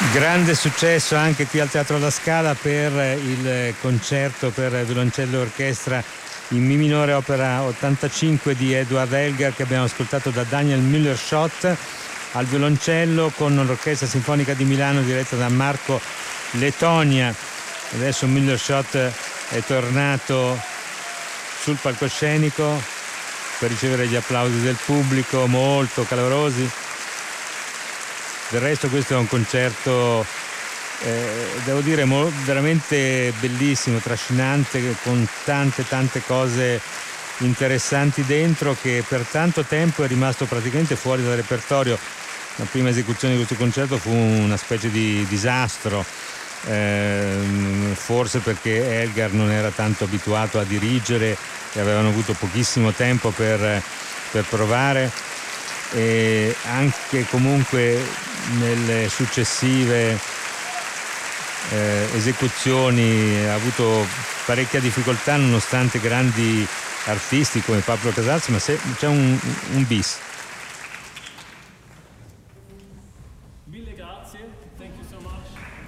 Grande successo anche qui al Teatro La Scala per il concerto per violoncello e orchestra in Mi minore opera 85 di Edward Elgar, che abbiamo ascoltato da Daniel Müller-Schott al violoncello con l'Orchestra Sinfonica di Milano diretta da Marco Lettonia. Adesso Müller-Schott è tornato sul palcoscenico per ricevere gli applausi del pubblico molto calorosi. Del resto questo è un concerto, devo dire, veramente bellissimo, trascinante, con tante cose interessanti dentro, che per tanto tempo è rimasto praticamente fuori dal repertorio. La prima esecuzione di questo concerto fu una specie di disastro, forse perché Elgar non era tanto abituato a dirigere e avevano avuto pochissimo tempo per provare, e anche comunque nelle successive esecuzioni ha avuto parecchia difficoltà, nonostante grandi artisti come Pablo Casals, ma c'è un bis. Mille grazie, thank you so much.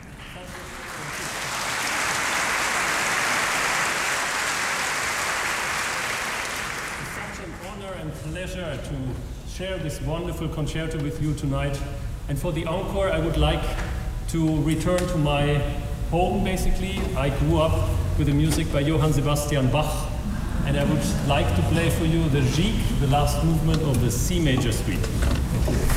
It's such an honor and pleasure to share this wonderful concerto with you tonight. And for the encore, I would like to return to my home, basically. I grew up with the music by Johann Sebastian Bach, and I would like to play for you the Gigue, the last movement of the C major suite.